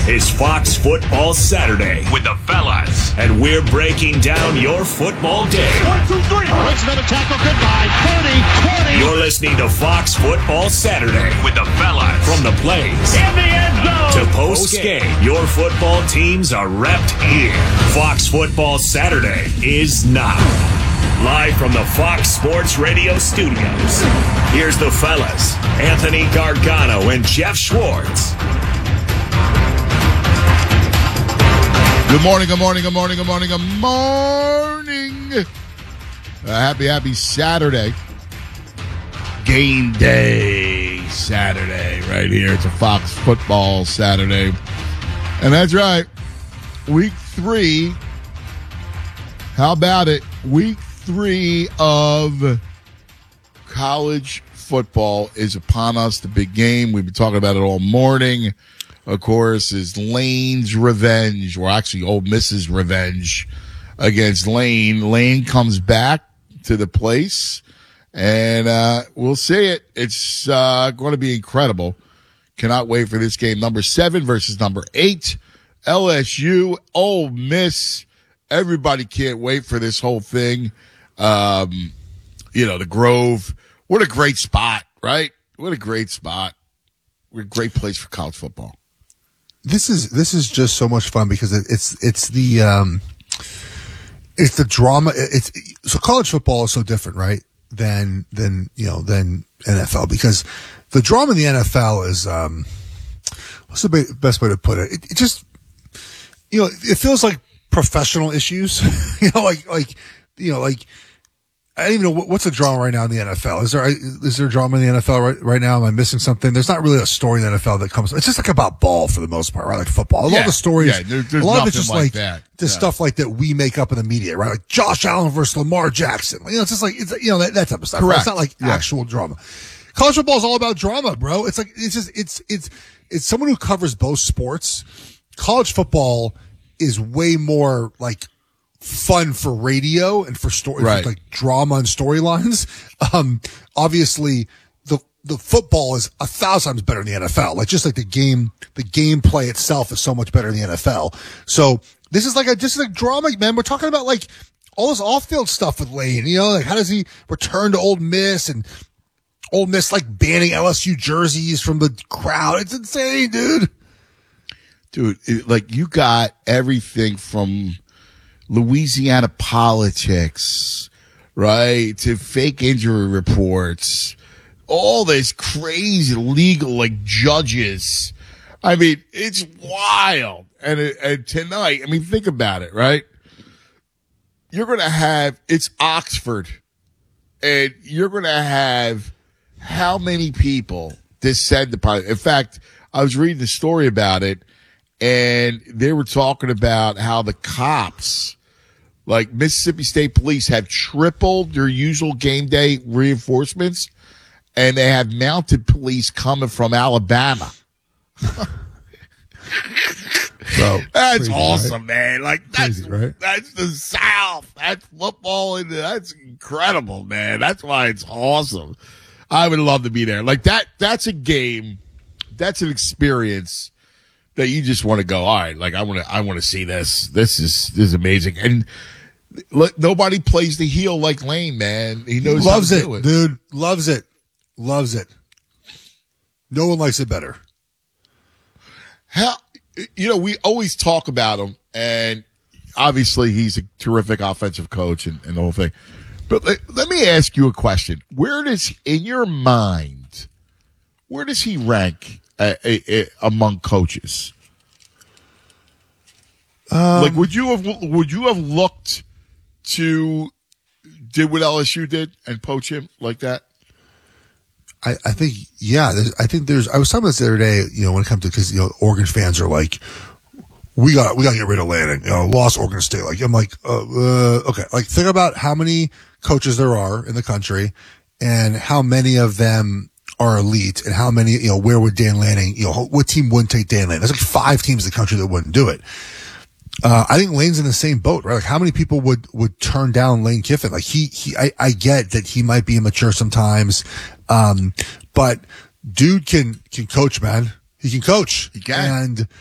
is Fox Football Saturday with the fellas. And we're breaking down your football day. 1, 2, 3. Makes another tackle. Goodbye. 30, 20. You're listening to Fox Football Saturday with the fellas. From the plays In the end zone. to post-game, your football teams are repped here. Fox Football Saturday is now. Live from the Fox Sports Radio studios, here's the fellas, Anthony Gargano and Jeff Schwartz. Good morning, good morning, good morning, good morning, good morning. Happy Saturday. Game day Saturday right here. It's a Fox Football Saturday. And that's right. Week 3. How about it? Week 3 of college football is upon us. The big game. We've been talking about it all morning. Of course, is Lane's revenge, or actually Ole Miss's revenge against Lane. Lane comes back to the place, and we'll see it. It's going to be incredible. Cannot wait for this game. Number 7 versus number 8. LSU, Ole Miss. Everybody can't wait for this whole thing. The Grove. What a great spot, right? What a great spot. What a great place for college football. This is just so much fun because it's the drama. So college football is so different, right? Than NFL, because the drama in the NFL is, what's the best way to put it? It just, it feels like professional issues, like I don't even know what's the drama right now in the NFL. Is there drama in the NFL right now? Am I missing something? There's not really a story in the NFL that comes. It's just like about ball for the most part, right? Like football. A lot of the stories, there's a lot of it's just like that. Stuff like that we make up in the media, right? Like Josh Allen versus Lamar Jackson. It's just like that type of stuff. Correct. It's not like actual drama. College football is all about drama, bro. It's like it's someone who covers both sports. College football is way more like fun for radio and for stories, right, like drama and storylines. Obviously the football is 1,000 times better than the NFL. Like just like the gameplay itself is so much better than the NFL. So this is like drama, man. We're talking about like all this off-field stuff with Lane, like how does he return to Ole Miss, and Ole Miss like banning LSU jerseys from the crowd. It's insane, dude. Like you got everything from Louisiana politics, right, to fake injury reports, all this crazy legal, like judges. I mean, it's wild. And tonight, I mean, think about it, right? You're going to have, it's Oxford, and you're going to have how many people descend upon it. In fact, I was reading the story about it, and they were talking about how the cops, like Mississippi State Police, have tripled their usual game day reinforcements, and they have mounted police coming from Alabama. Bro, that's crazy, awesome, right? Man. Like that's crazy, right? That's the South. That's football, and that's incredible, man. That's why it's awesome. I would love to be there. Like that. That's a game. That's an experience that you just want to go, all right, like I want to see this. This is amazing. And nobody plays the heel like Lane, man. He knows loves how to it, do it. dude. Loves it. No one likes it better. We always talk about him, and obviously he's a terrific offensive coach and the whole thing. But let me ask you a question. In your mind, where does he rank among coaches? Like, would you have looked to did what LSU did and poach him like that? I think, yeah. I was talking about this the other day, when it comes to, because, Oregon fans are like, we got to get rid of Lanning, lost Oregon State. Like, I'm like, okay. Like, think about how many coaches there are in the country and how many of them are elite, and how many, where would Dan Lanning, what team wouldn't take Dan Lanning? There's like 5 teams in the country that wouldn't do it. I think Lane's in the same boat, right? Like, how many people would turn down Lane Kiffin? Like, I get that he might be immature sometimes. But dude can coach, man. He can coach. He can. And